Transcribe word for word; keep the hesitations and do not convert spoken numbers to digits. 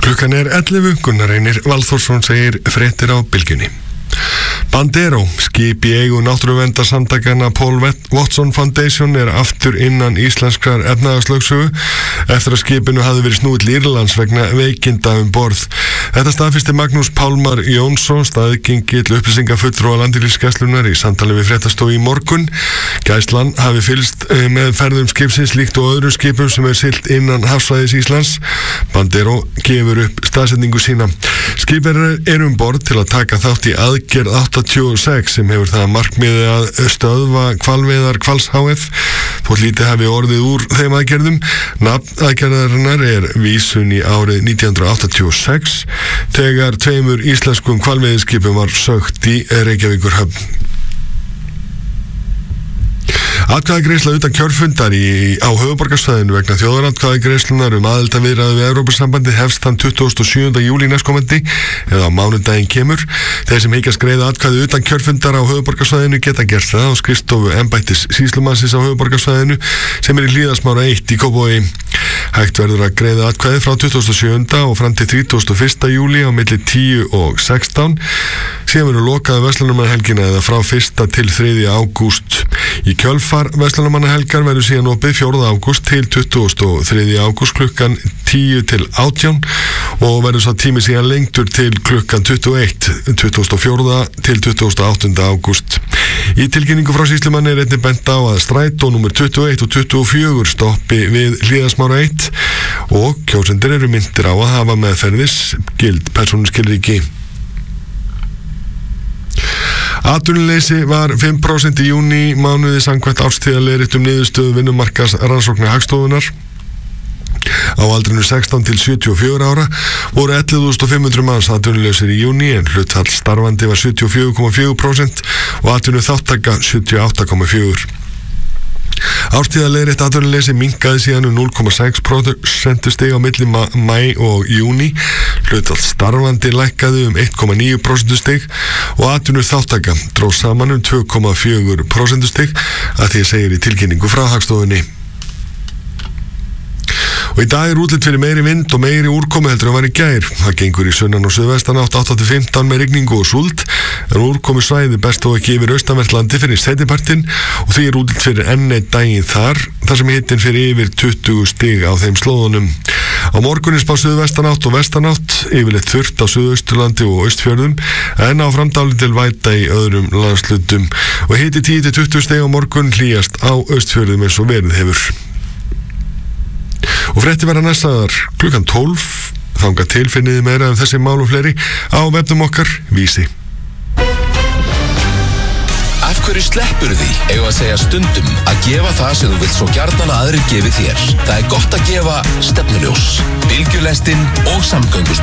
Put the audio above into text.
Klukkan er ellefu, Gunnar Reynir Valþórsson segir fréttir á Bylgjunni. Bandero, skip í eigu náttúruverndarsamtakanna Paul Watson Foundation er aftur innan íslenskrar efnahagslögsögu eftir að skipinu hafði verið snúið til Írlands vegna veikinda um borð. Þetta staðfesti Magnús Pálmar Jónsson, staðgengill upplýsingafulltrúa Landhelgisgæslunnar í samtali við fréttastofu í morgun. Gæslan hafi fylgst með ferðum skipsins líkt og öðrum skipum sem er siglt innan hafsvæðis Íslands. Bandero gefur upp staðsetningu sína. Skipir eru um borð til að taka þátt í aðgerð áttatíu og sex sem hefur það markmiði að stöðva hvalveiðar Hvals H F. Þótt lítið hafi orðið úr þeim aðgerðum. Nafn aðgerðarinnar er vísun í árið nítján hundruð áttatíu og sex þegar tveimur íslenskum hvalveiðiskipum var sögt í Reykjavíkurhöfn. Atkvæðagreiðsla utan kjörfundar í, á höfuðborgarsvæðinu vegna þjóðaratkvæðagreiðslunar um aðildarviðræður við Evrópusambandið hefst þann tuttugasta og sjöunda júlí næstkomandi eða á mánudaginn kemur. Þeir sem hyggjast greiða atkvæði utan kjörfundar á höfuðborgarsvæðinu geta gert það á skrifstofu embættis sýslumannsins á höfuðborgarsvæðinu sem er í Hlíðarsmára eitt í Kópavogi. Hægt verður að greiða atkvæði frá tuttugasta og sjöunda og fram til þrítugasta og fyrsta júlí á milli tíu og sextán. Síðan verður lokað verslunarmannahelgina eða frá fyrsta til þriðja ágúst. Í kjölfar verslunarmannahelgar verður síðan opið fjórða ágúst til tuttugasta og þriðja ágúst klukkan tíu til átján og verður sá tími síðan lengtur til klukkan tuttugu og eitt, tuttugasta og fjórða til tuttugasta og áttunda ágúst. Í tilkynningu frá sýslumanni er einnig bent á að strætó númer tuttugu og eitt og tuttugu og fjögur stoppi við Hlíðarsmára eitt og kjósendur eru minntir á að hafa meðferðis gild persónuskilríki. Atvinnuleysi var fimm prósent í júní mánuði samkvæmt árstíðaleiðréttum niðurstöðu vinnumarkaðs rannsóknar Hagstofunnar. Á aldrinu sextán til sjötíu og fjögurra ára voru ellefu þúsund fimm hundruð manns atvinnulausir í júní en hlutfall starfandi var sjötíu og fjögur komma fjögur prósent og atvinnuþátttaka sjötíu og átta komma fjögur prósent. Árstíðaleiðrétt atvinnuleysi minnkaði síðan um núll komma sex prósentustig á milli maí og júní. Hlutfall starfandi lækkaði um eitt komma níu prósentustig og atvinnuþátttaka dró saman um tvö komma fjögur prósentustig að því segir í tilkynningu frá Hagstofunni. Og í dag er útlit fyrir meiri vind og meiri úrkomu heldur en var í gær. Það gengur í sunnan og suðvestan átt átta til fimmtán með rigningu og súld, en úrkomu svæði best þó ekki yfir austanvert landi fyrir seinnipartinn og því er útlit fyrir enn einn daginn þar, þar sem hitinn fyrir yfir tuttugu stig á þeim slóðunum. Á morgun er spá suðvestanátt og vestanátt, yfirleitt þurrt á Suðausturlandi og Austfjörðum, en á framdálítil væta í öðrum landslutum og hiti tíu til tuttugu stig á morgun, hlýjast á Austfjörðum eins og verið hefur. Og fréttir verða næstaðar klukkan tólf, þangað til finniði meira um þessi mál og fleiri á vefnum okkar Vísi. Af hverju sleppur því, eigum að segja stundum, að gefa það sem þú vilt svo gjarnan að aðrir gefi þér? Það er gott að gefa stefnuljós, bylgjulestin og samgöngustofnun.